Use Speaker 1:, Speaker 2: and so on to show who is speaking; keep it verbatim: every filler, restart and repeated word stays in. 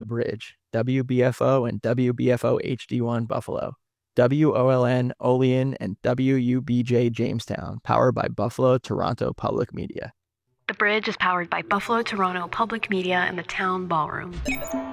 Speaker 1: Bridge, W B F O and W B F O H D one Buffalo, W O L N Olean, and W U B J Jamestown, powered by Buffalo Toronto Public Media.
Speaker 2: The Bridge is powered by Buffalo Toronto Public Media and the Town Ballroom.